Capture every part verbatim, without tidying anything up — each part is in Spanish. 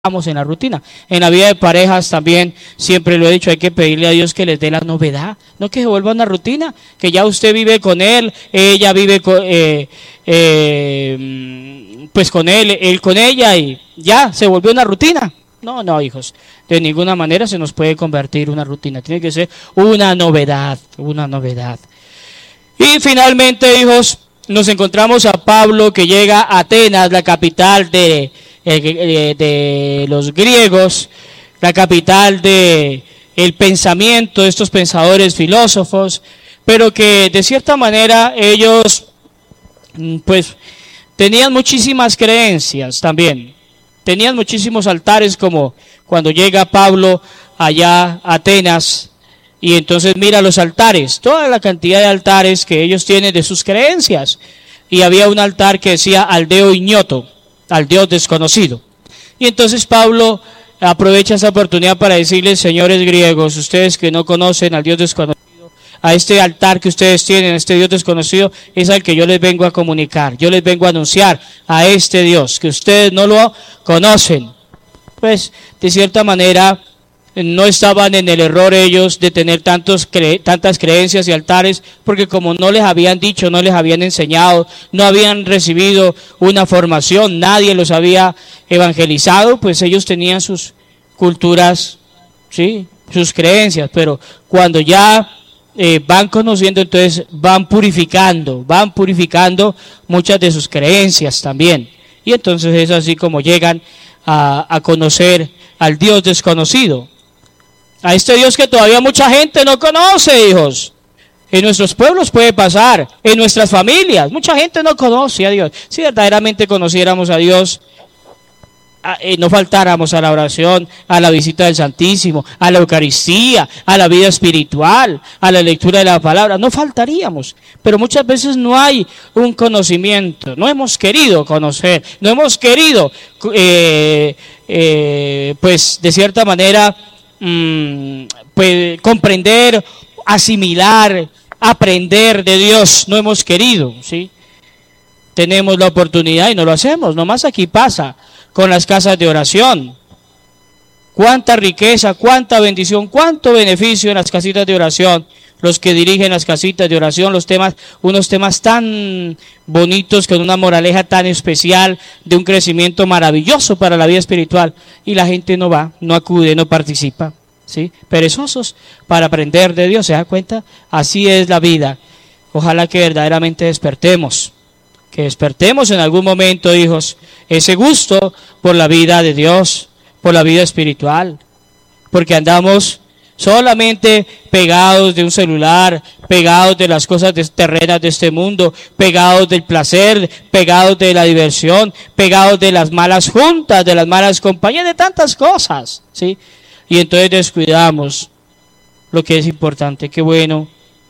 en la rutina. En la vida de parejas también, siempre lo he dicho, hay que pedirle a Dios que les dé la novedad, no que se vuelva una rutina, que ya usted vive con él, ella vive con, eh, eh, pues con él, él con ella y ya se volvió una rutina. No, no, hijos, de ninguna manera se nos puede convertir una rutina, tiene que ser una novedad, una novedad. Y finalmente, hijos, nos encontramos a Pablo que llega a Atenas, la capital de De, de los griegos, la capital de el pensamiento de estos pensadores filósofos, pero que de cierta manera ellos pues tenían muchísimas creencias también, tenían muchísimos altares, como cuando llega Pablo allá a Atenas y entonces mira los altares, toda la cantidad de altares que ellos tienen de sus creencias, y había un altar que decía al Deo ignoto, al Dios desconocido. Y entonces Pablo aprovecha esa oportunidad para decirles: señores griegos, ustedes que no conocen al Dios desconocido, a este altar que ustedes tienen, este Dios desconocido, es al que yo les vengo a comunicar, yo les vengo a anunciar a este Dios, que ustedes no lo conocen. Pues de cierta manera no estaban en el error ellos de tener tantos cre tantas creencias y altares, porque como no les habían dicho, no les habían enseñado, no habían recibido una formación, nadie los había evangelizado, pues ellos tenían sus culturas, sí, sus creencias, pero cuando ya eh, van conociendo, entonces van purificando, van purificando muchas de sus creencias también, y entonces es así como llegan a, a conocer al Dios desconocido. A este Dios que todavía mucha gente no conoce, hijos. En nuestros pueblos puede pasar, en nuestras familias, mucha gente no conoce a Dios. Si verdaderamente conociéramos a Dios, eh, no faltáramos a la oración, a la visita del Santísimo, a la Eucaristía, a la vida espiritual, a la lectura de la palabra, no faltaríamos. Pero muchas veces no hay un conocimiento, no hemos querido conocer, no hemos querido, eh, eh, pues de cierta manera, pues comprender, asimilar, aprender de Dios, no hemos querido, ¿sí? Tenemos la oportunidad y no lo hacemos, nomás aquí pasa con las casas de oración. Cuánta riqueza, cuánta bendición, cuánto beneficio en las casitas de oración, los que dirigen las casitas de oración, los temas, unos temas tan bonitos, con una moraleja tan especial, de un crecimiento maravilloso para la vida espiritual, y la gente no va, no acude, no participa, ¿sí? Perezosos para aprender de Dios, ¿se da cuenta? Así es la vida. Ojalá que verdaderamente despertemos, que despertemos en algún momento, hijos, ese gusto por la vida de Dios, por la vida espiritual, porque andamos solamente pegados de un celular, pegados de las cosas terrenas de este mundo, pegados del placer, pegados de la diversión, pegados de las malas juntas, de las malas compañías, de tantas cosas, ¿sí? Y entonces descuidamos lo que es importante. Qué bueno,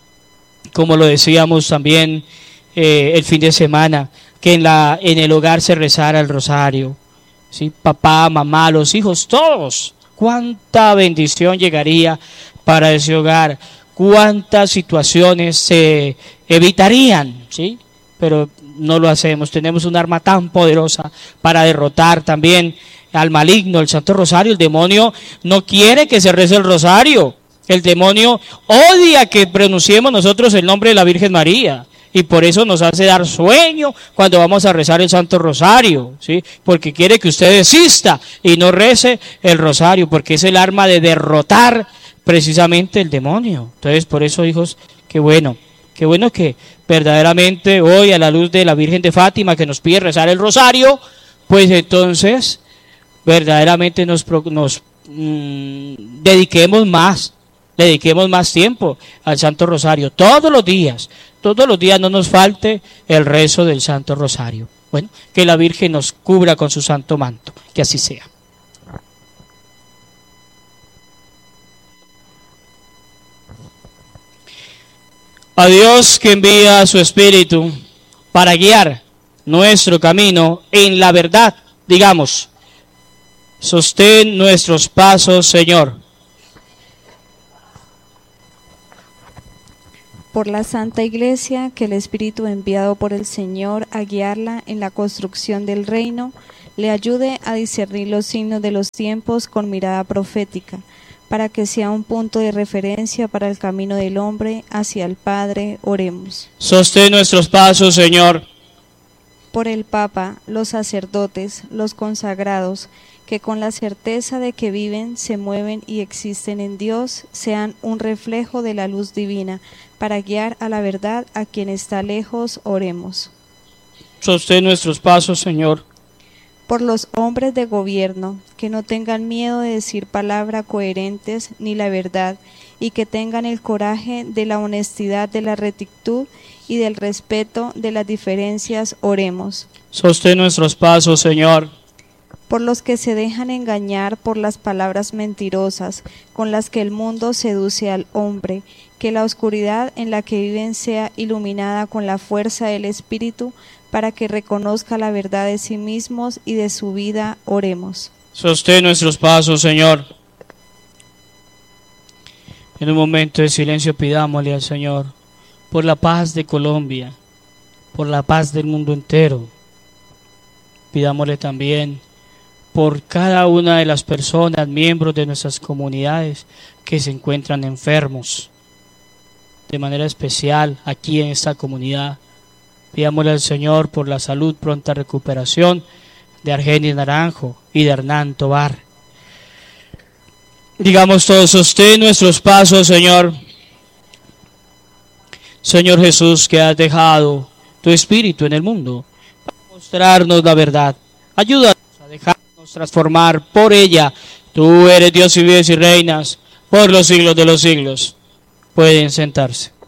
como lo decíamos también eh, el fin de semana, que en, la, en el hogar se rezara el rosario, ¿sí? Papá, mamá, los hijos, todos. Cuánta bendición llegaría para ese hogar, cuántas situaciones se evitarían, ¿sí? Pero no lo hacemos. Tenemos un arma tan poderosa para derrotar también al maligno, el Santo Rosario. El demonio no quiere que se rece el rosario. El demonio odia que pronunciemos nosotros el nombre de la Virgen María. Y por eso nos hace dar sueño cuando vamos a rezar el Santo Rosario, ¿sí? Porque quiere que usted desista y no rece el rosario, porque es el arma de derrotar precisamente el demonio. Entonces, por eso, hijos, qué bueno, qué bueno que verdaderamente hoy, a la luz de la Virgen de Fátima, que nos pide rezar el rosario, pues entonces verdaderamente nos, nos mmm, dediquemos más, dediquemos más tiempo al Santo Rosario, todos los días. Todos los días no nos falte el rezo del Santo Rosario. Bueno, que la Virgen nos cubra con su santo manto, que así sea. A Dios que envía a su Espíritu para guiar nuestro camino en la verdad, digamos, sostén nuestros pasos, Señor. Por la Santa Iglesia, que el Espíritu enviado por el Señor a guiarla en la construcción del reino, le ayude a discernir los signos de los tiempos con mirada profética, para que sea un punto de referencia para el camino del hombre hacia el Padre. Oremos. Sostén nuestros pasos, Señor. Por el Papa, los sacerdotes, los consagrados, que con la certeza de que viven, se mueven y existen en Dios, sean un reflejo de la luz divina, para guiar a la verdad a quien está lejos. Oremos. Sostén nuestros pasos, Señor. Por los hombres de gobierno, que no tengan miedo de decir palabras coherentes ni la verdad, y que tengan el coraje de la honestidad, de la rectitud y del respeto de las diferencias. Oremos. Sostén nuestros pasos, Señor. Por los que se dejan engañar por las palabras mentirosas con las que el mundo seduce al hombre, que la oscuridad en la que viven sea iluminada con la fuerza del Espíritu, para que reconozca la verdad de sí mismos y de su vida. Oremos. Sostén nuestros pasos, Señor. En un momento de silencio pidámosle al Señor por la paz de Colombia, por la paz del mundo entero. Pidámosle también por cada una de las personas, miembros de nuestras comunidades que se encuentran enfermos. De manera especial aquí en esta comunidad, pidámosle al Señor por la salud, pronta recuperación de Argenis Naranjo y de Hernán Tobar. Digamos todos, sostén nuestros pasos, Señor. Señor Jesús, que has dejado tu Espíritu en el mundo para mostrarnos la verdad. Ayúdanos a dejarnos transformar por ella. Tú eres Dios y vives y reinas por los siglos de los siglos. Pueden sentarse.